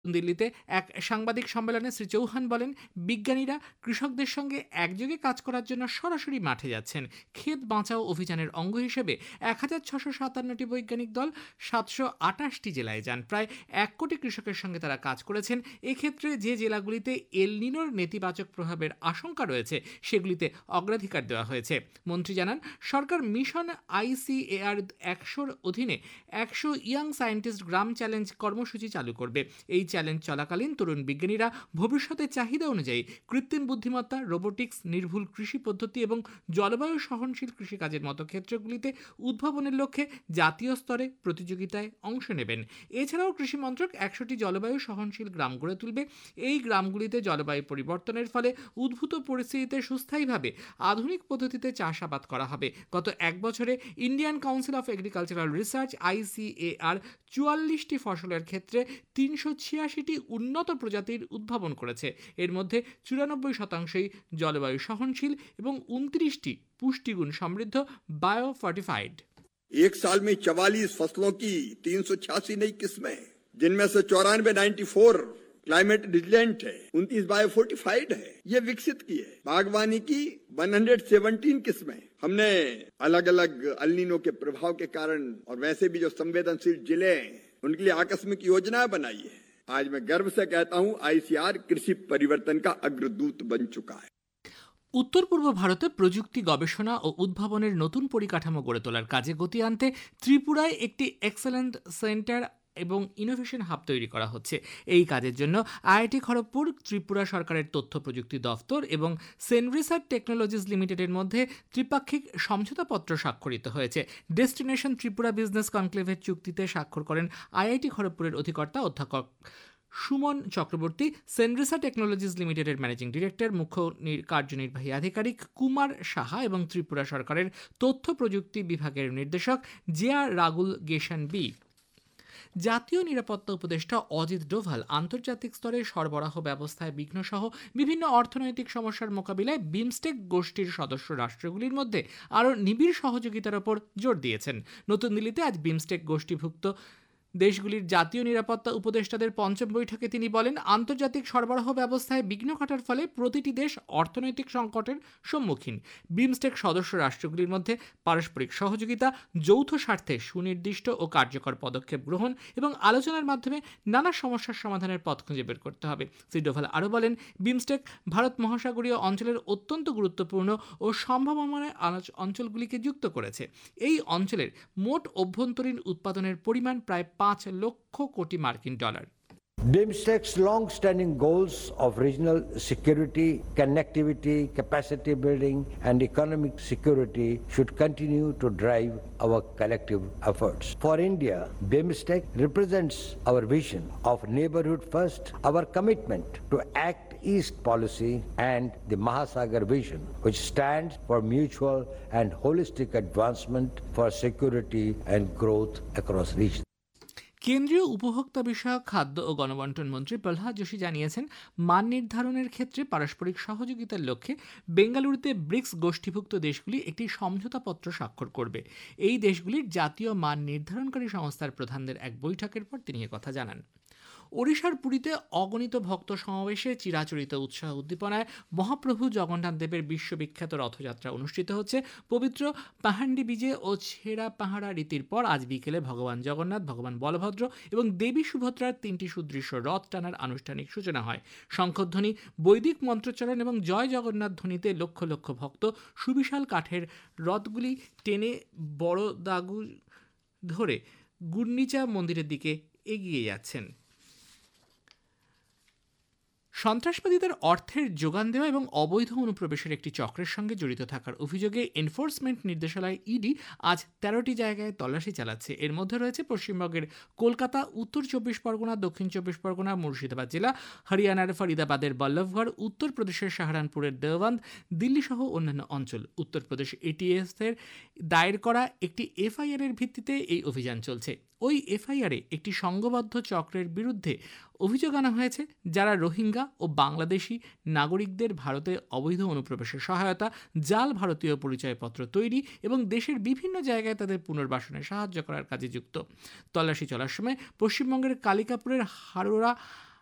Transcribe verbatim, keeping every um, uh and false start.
দিল্লিতে এক সাংবাদিক সম্মেলনে শ্রী চৌহান বলেন, বিজ্ঞানীরা কৃষকদের সঙ্গে একযোগে কাজ করার জন্য সরাসরি মাঠে যাচ্ছেন। ক্ষেত বাঁচাও অভিযানের অঙ্গ হিসেবে এক হাজার ছশো সাতান্নটি বৈজ্ঞানিক দল সাতশো আটাশটি জেলায় যান। প্রায় এক কোটি কৃষকের সঙ্গে তারা কাজ করেছেন। এক্ষেত্রে যে জেলাগুলিতে এল নিনোর নেতিবাচক প্রভাবের আশঙ্কা রয়েছে সেগুলিতে অগ্রাধিকার দেওয়া হয়েছে। মন্ত্রী জানান, সরকার মিশন আইসিএআর একশোর অধীনে একশো ইয়াং সায়েন্টিস্ট গ্রাম চ্যালেঞ্জ কর্মসূচি চালু করবে। এই চ্যালেঞ্জ চলাকালীন তরুণ বিজ্ঞানীরা ভবিষ্যতের চাহিদা অনুযায়ী কৃত্রিম বুদ্ধিমত্তা, রোবোটিক্স, নির্ভুল কৃষি পদ্ধতি এবং জলবায়ু সহনশীল কৃষিকাজের মতো ক্ষেত্রগুলিতে উদ্ভাবনের লক্ষ্যে জাতীয় স্তরে প্রতিযোগিতায় অংশ নেবেন। এছাড়াও কৃষি মন্ত্রক একশোটি জলবায়ু সহনশীল গ্রাম গড়ে তুলবে। এই গ্রামগুলিতে জলবায়ু পরিবর্তনের ফলে উদ্ভূত পরিস্থিতিতে সুস্থায়ীভাবে আধুনিক পদ্ধতিতে চাষাবাদ করা হবে। গত এক বছরে Indian council of agricultural research ICAR চুয়াল্লিশটি ফসলের ক্ষেত্রে তিনশো ছিয়াশিটি উন্নত প্রজাতির উদ্ভাবন করেছে। এর মধ্যে চুরানব্বই শতাংশই জলবায়ু সহনশীল এবং উনত্রিশটি পুষ্টিগুণ সমৃদ্ধ বায়ো ফর্টিফাইড। एक साल में चवालीस फसलों की तीन सौ छियासी नई किस्में, जिनमें से चौरानवे नाइन्टी फोर क्लाइमेट रिजिलेंट है, उनतीस बायो फोर्टिफाइड है, ये विकसित की है। बागवानी की एक सौ सत्रह किस्में हमने अलग अलग अल्नीनो के प्रभाव के कारण और वैसे भी जो संवेदनशील जिले हैं उनके लिए आकस्मिक योजना बनाई है। आज मैं गर्व से कहता हूँ, आईसीआर कृषि परिवर्तन का अग्रदूत बन चुका है। উত্তর পূর্ব ভারতে প্রযুক্তি গবেষণা ও উদ্ভাবনের নতুন পরিকাঠামো গড়ে তোলার কাজে গতি আনতে ত্রিপুরায় একটি এক্সেলেন্ট সেন্টার এবং ইনোভেশন হাব তৈরি করা হচ্ছে। এই কাজের জন্য আইআইটি খড়গপুর, ত্রিপুরা সরকারের তথ্য প্রযুক্তি দফতর এবং সেনরিসার্চ টেকনোলজিস লিমিটেডের মধ্যে ত্রিপাক্ষিক সমঝোতাপত্র স্বাক্ষরিত হয়েছে। ডেস্টিনেশন ত্রিপুরা বিজনেস কনক্লেভের চুক্তিতে স্বাক্ষর করেন আইআইটি খড়গপুরের অধিকর্তা অধ্যাপক সুমন চক্রবর্তী, সেনরিসা টেকনোলজিস লিমিটেডের ম্যানেজিং ডিরেক্টর, মুখ্য কার্যনির্বাহী আধিকারিক কুমার সাহা এবং ত্রিপুরা সরকারের তথ্য প্রযুক্তি বিভাগের নির্দেশক জিয়া রাগুল গেশান বি। জাতীয় নিরাপত্তা উপদেষ্টা অজিত ডোভাল আন্তর্জাতিক স্তরে সরবরাহ ব্যবস্থায় বিঘ্নসহ বিভিন্ন অর্থনৈতিক সমস্যার মোকাবিলায় বিমস্টেক গোষ্ঠীর সদস্য রাষ্ট্রগুলির মধ্যে আরও নিবিড় সহযোগিতার ওপর জোর দিয়েছেন। নতুন দিল্লিতে আজ বিমস্টেক গোষ্ঠীভুক্ত দেশগুলির জাতীয় নিরাপত্তা উপদেষ্টাদের পঞ্চম বৈঠকে তিনি বলেন, আন্তর্জাতিক সরবরাহ ব্যবস্থায় বিঘ্ন ঘটার ফলে প্রতিটি দেশ অর্থনৈতিক সংকটের সম্মুখীন। বিমস্টেক সদস্য রাষ্ট্রগুলির মধ্যে পারস্পরিক সহযোগিতা, যৌথ স্বার্থে সুনির্দিষ্ট ও কার্যকর পদক্ষেপ গ্রহণ এবং আলোচনার মাধ্যমে নানা সমস্যার সমাধানের পথ খুঁজে বের করতে হবে। শ্রী ডোভাল আরও বলেন, বিমস্টেক ভারত মহাসাগরীয় অঞ্চলের অত্যন্ত গুরুত্বপূর্ণ ও সম্ভাবনাময় অঞ্চলগুলিকে যুক্ত করেছে। এই অঞ্চলের মোট অভ্যন্তরীণ উৎপাদনের পরিমাণ প্রায় পাঁচ লক্ষ কোটি মার্কিন dollar. BIMSTEC's long-standing goals of regional security, connectivity, capacity building, and economic security should continue to drive our collective efforts. For India, BIMSTEC represents our vision of neighborhood first, our commitment to Act East policy, and the Mahasagar vision, which stands for mutual and holistic advancement for security and growth across regions. কেন্দ্রীয় উপভোক্তা বিষয়ক খাদ্য ও গণবন্টন মন্ত্রী প্রহ্লাদ যোশী জানিয়েছেন, মান নির্ধারণের ক্ষেত্রে পারস্পরিক সহযোগিতার লক্ষ্যে বেঙ্গালুরুতে ব্রিক্স গোষ্ঠীভুক্ত দেশগুলি একটি সমঝোতাপত্র স্বাক্ষর করবে। এই দেশগুলির জাতীয় মান নির্ধারণকারী সংস্থার প্রধানদের এক বৈঠকের পর তিনি একথা জানান। ওড়িশার পুরীতে অগণিত ভক্ত সমাবেশে চিরাচরিত উৎসাহ উদ্দীপনায় মহাপ্রভু জগন্নাথ দেবের বিশ্ববিখ্যাত রথযাত্রা অনুষ্ঠিত হচ্ছে। পবিত্র পাহান্ডি বিজে ও ছেঁড়া পাহাড়া রীতির পর আজ বিকেলে ভগবান জগন্নাথ, ভগবান বলভদ্র এবং দেবী সুভদ্রার তিনটি সুদৃশ্য রথ টানার আনুষ্ঠানিক সূচনা হয়। শঙ্খধ্বনি, বৈদিক মন্ত্রোচ্চারণ এবং জয় জগন্নাথ ধ্বনিতে লক্ষ লক্ষ ভক্ত সুবিশাল কাঠের রথগুলি টেনে বড় দাগু ধরে গুন্ডিচা মন্দিরের দিকে এগিয়ে যাচ্ছেন। সন্ত্রাসবাদীদের অর্থের যোগান দেওয়া এবং অবৈধ অনুপ্রবেশের একটি চক্রের সঙ্গে জড়িত থাকার অভিযোগে এনফোর্সমেন্ট নির্দেশালয় ইডি আজ তেরোটি জায়গায় তল্লাশি চালাচ্ছে। এর মধ্যে রয়েছে পশ্চিমবঙ্গের কলকাতা, উত্তর চব্বিশ পরগনা, দক্ষিণ চব্বিশ পরগনা, মুর্শিদাবাদ জেলা, হরিয়ানার ফরিদাবাদের বল্লভগড়, উত্তরপ্রদেশের সাহারানপুরের দেওবন্দ, দিল্লি সহ অন্যান্য অঞ্চল। উত্তরপ্রদেশ এটিএস এর দায়ের করা একটি এফআইআর এর ভিত্তিতে এই অভিযান চলছে। ওই এফআইআরে একটি সংঘবদ্ধ চক্রের বিরুদ্ধে অভিযোগ আনা হয়েছে, যারা রোহিঙ্গা ও বাংলাদেশি নাগরিকদের ভারতে অবৈধ অনুপ্রবেশে সহায়তা, জাল ভারতীয় পরিচয়পত্র তৈরি এবং দেশের বিভিন্ন জায়গায় তাদের পুনর্বাসনে সাহায্য করার কাজে যুক্ত। তল্লাশি চলার সময় পশ্চিমবঙ্গের কালিকাপুরের হারোরা